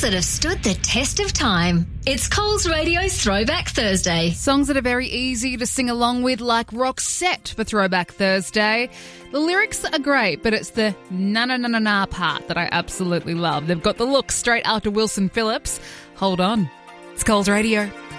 that have stood the test of time. It's Coles Radio's Throwback Thursday. Songs that are very easy to sing along with, like Roxette for Throwback Thursday. The lyrics are great, but it's the na-na-na-na-na part that I absolutely love. They've got the look straight after Wilson Phillips. Hold on. It's Coles Radio.